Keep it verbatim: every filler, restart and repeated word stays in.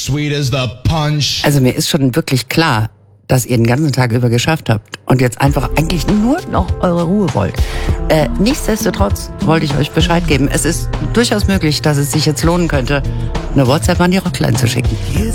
sweet as the punch. Also mir ist schon wirklich klar, dass ihr den ganzen Tag über geschafft habt und jetzt einfach eigentlich nur noch eure Ruhe wollt. Äh, nichtsdestotrotz wollte ich euch Bescheid geben. Es ist durchaus möglich, dass es sich jetzt lohnen könnte, eine WhatsApp an die Rockline zu schicken.